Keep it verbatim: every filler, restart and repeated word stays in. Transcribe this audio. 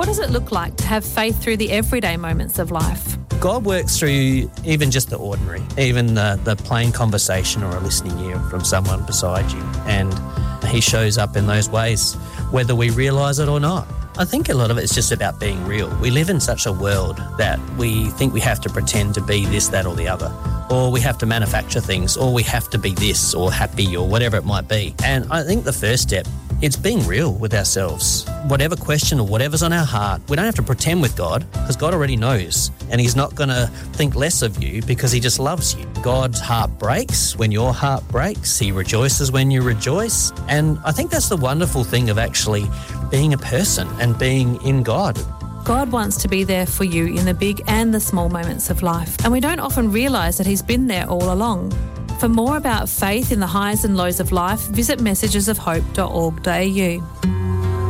What does it look like to have faith through the everyday moments of life? God works through even just the ordinary, even the, the plain conversation or a listening ear from someone beside you. And he shows up in those ways, whether we realise it or not. I think a lot of it's just about being real. We live in such a world that we think we have to pretend to be this, that or the other. Or we have to manufacture things, or we have to be this or happy or whatever it might be. And I think the first step, it's being real with ourselves. Whatever question or whatever's on our heart, we don't have to pretend with God because God already knows. And he's not going to think less of you because he just loves you. God's heart breaks when your heart breaks. He rejoices when you rejoice. And I think that's the wonderful thing of actually being a person and being in God. God wants to be there for you in the big and the small moments of life. And we don't often realise that he's been there all along. For more about faith in the highs and lows of life, visit messages of hope dot org dot a u.